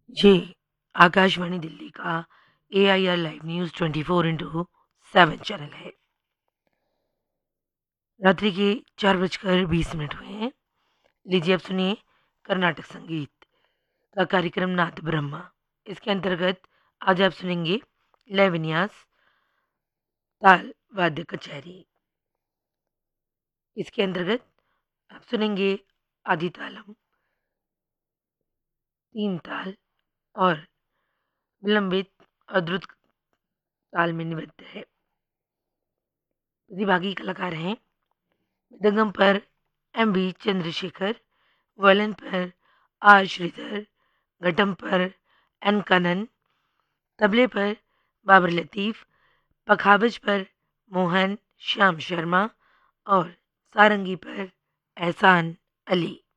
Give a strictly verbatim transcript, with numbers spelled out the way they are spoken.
ये आकाशवाणी दिल्ली का ए I R live news twenty four into seven channel है। रात्रि के चार बजकर बीस मिनट हुए हैं। लीजिए अब सुनिए कर्नाटक संगीत का कार्यक्रम नाद ब्रह्मा। इसके अंतर्गत आज आप सुनेंगे लय विन्यास, ताल वाद्य कचहरी। इसके अंतर्गत आप सुनेंगे आदि तालम, तीन ताल और विलंबित और द्रुत ताल में निबद्ध है। प्रतिभागी कलाकार हैं मृदंगम पर एम बी चंद्रशेखर, वायलिन पर आर श्रीधर, घटम पर एन कनन, तबले पर बाबर लतीफ़, पखावज पर मोहन श्याम शर्मा और सारंगी पर एहसान अली।